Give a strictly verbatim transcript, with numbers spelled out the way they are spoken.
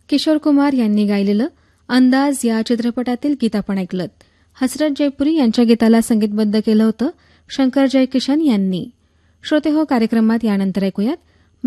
किशोर कुमार यांनी गायलेलं अंदाज या चित्रपटातील गीत आपण ऐकलं. हसरत जयपुरी यांच्या गीताला संगीतबद्ध केलं होतं शंकर जयकिशन यांनी. श्रोते हो, कार्यक्रमात यानंतर ऐकूयात